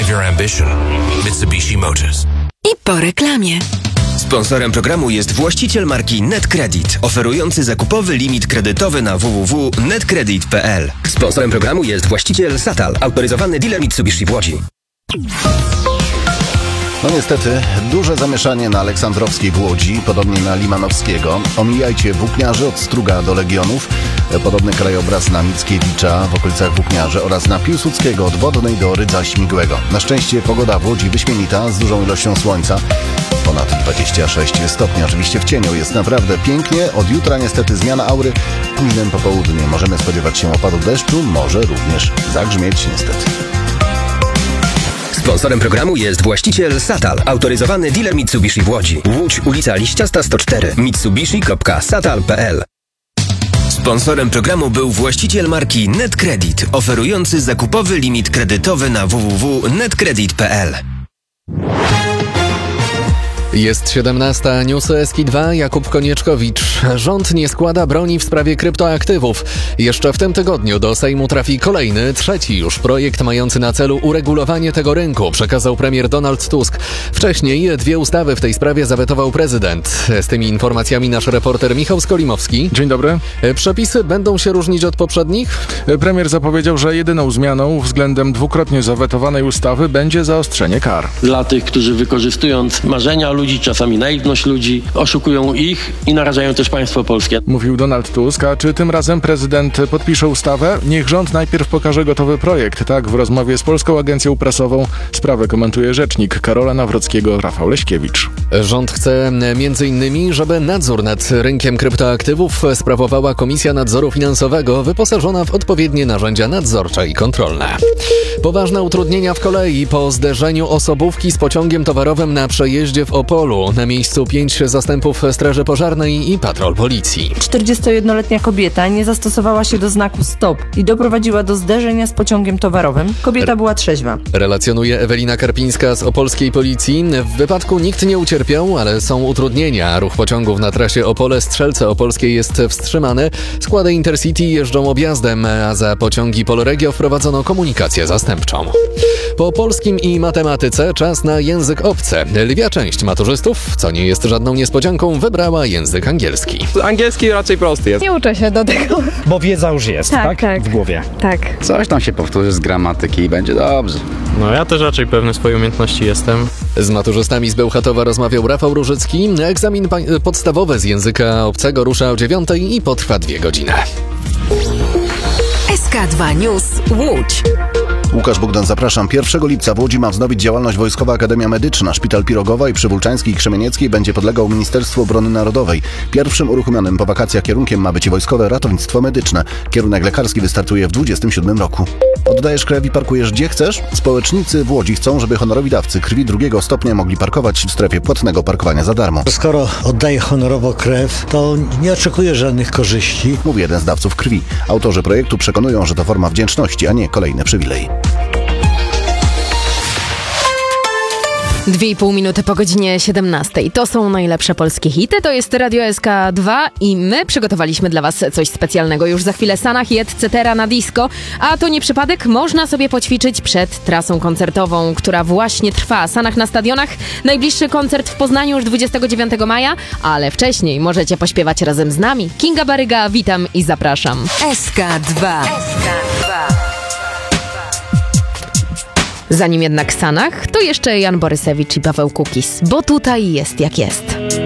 Drive your ambition. Mitsubishi Motors. I po reklamie. Sponsorem programu jest właściciel marki NetCredit, oferujący zakupowy limit kredytowy na www.netcredit.pl. Sponsorem programu jest właściciel Satal, autoryzowany dealer Mitsubishi w Łodzi. No niestety, duże zamieszanie na Aleksandrowskiej w Łodzi, podobnie na Limanowskiego. Omijajcie Włókniarzy od Struga do Legionów, podobny krajobraz na Mickiewicza w okolicach Włókniarzy oraz na Piłsudskiego od Wodnej do Rydza Śmigłego. Na szczęście pogoda w Łodzi wyśmienita, z dużą ilością słońca. Ponad 26 stopni, oczywiście w cieniu. Jest naprawdę pięknie. Od jutra niestety zmiana aury. Późnym popołudniem możemy spodziewać się opadu deszczu, może również zagrzmieć niestety. Sponsorem programu jest właściciel Satal, autoryzowany dealer Mitsubishi w Łodzi. Łódź, ulica Liściasta 104, mitsubishi.satal.pl. Sponsorem programu był właściciel marki NetCredit, oferujący zakupowy limit kredytowy na www.netcredit.pl. Jest 17, newsy SK2, Jakub Konieczkowicz. Rząd nie składa broni w sprawie kryptoaktywów. Jeszcze w tym tygodniu do Sejmu trafi kolejny, trzeci już projekt mający na celu uregulowanie tego rynku, przekazał premier Donald Tusk. Wcześniej 2 ustawy w tej sprawie zawetował prezydent. Z tymi informacjami nasz reporter Michał Skolimowski. Dzień dobry. Przepisy będą się różnić od poprzednich? Premier zapowiedział, że jedyną zmianą względem dwukrotnie zawetowanej ustawy będzie zaostrzenie kar. Dla tych, którzy wykorzystując marzenia ludzi, czasami naiwność ludzi, oszukują ich i narażają też państwo polskie. Mówił Donald Tusk, a czy tym razem prezydent podpisze ustawę? Niech rząd najpierw pokaże gotowy projekt. Tak w rozmowie z Polską Agencją Prasową sprawę komentuje rzecznik Karola Nawrockiego Rafał Leśkiewicz. Rząd chce m.in., żeby nadzór nad rynkiem kryptoaktywów sprawowała Komisja Nadzoru Finansowego wyposażona w odpowiednie narzędzia nadzorcze i kontrolne. Poważne utrudnienia w kolei po zderzeniu osobówki z pociągiem towarowym na przejeździe w Opolu. Na miejscu 5 zastępów Straży Pożarnej i patrol policji. 41-letnia kobieta nie zastosowała się do znaku stop i doprowadziła do zderzenia z pociągiem towarowym. Kobieta była trzeźwa. Relacjonuje Ewelina Karpińska z opolskiej policji. W wypadku nikt nie ucierpiał, ale są utrudnienia. Ruch pociągów na trasie Opole-Strzelce Opolskiej jest wstrzymany. Składy Intercity jeżdżą objazdem, a za pociągi Polregio wprowadzono komunikację zastępczą. Po polskim i matematyce czas na język obcy. Lwia część maturzystów, co nie jest żadną niespodzianką, wybrała język angielski. Angielski raczej prosty jest. Nie uczę się do tego. Bo wiedza już jest, tak? W głowie. Tak. Coś tam się powtórzy z gramatyki i będzie dobrze. No ja też raczej pewny swojej umiejętności jestem. Z maturzystami z Bełchatowa rozmawiał Rafał Różycki. Egzamin podstawowy z języka obcego rusza o 9:00 i potrwa 2 godziny. SK2 News Łódź. Łukasz Bogdan, zapraszam. 1 lipca w Łodzi ma wznowić działalność Wojskowa Akademia Medyczna. Szpital Pirogowa i Przywólczańskiej i Krzemienieckiej będzie podlegał Ministerstwu Obrony Narodowej. Pierwszym uruchomionym po wakacjach kierunkiem ma być Wojskowe Ratownictwo Medyczne. Kierunek lekarski wystartuje w 2027 roku. Oddajesz krew i parkujesz gdzie chcesz? Społecznicy w Łodzi chcą, żeby honorowi dawcy krwi 2. stopnia mogli parkować w strefie płatnego parkowania za darmo. Skoro oddaję honorowo krew, to nie oczekuję żadnych korzyści. Mówi jeden z dawców krwi. Autorzy projektu przekonują, że to forma wdzięczności, a nie kolejny przywilej. 2,5 minuty po godzinie 17. To są najlepsze polskie hity. To jest Radio SK2 i my przygotowaliśmy dla Was coś specjalnego. Już za chwilę Sanach i etc. na disco. A to nie przypadek, można sobie poćwiczyć przed trasą koncertową, która właśnie trwa. Sanach na stadionach. Najbliższy koncert w Poznaniu już 29 maja, ale wcześniej możecie pośpiewać razem z nami. Kinga Baryga, witam i zapraszam. SK2. Zanim jednak Sanach, to jeszcze Jan Borysewicz i Paweł Kukis, bo tutaj jest jak jest.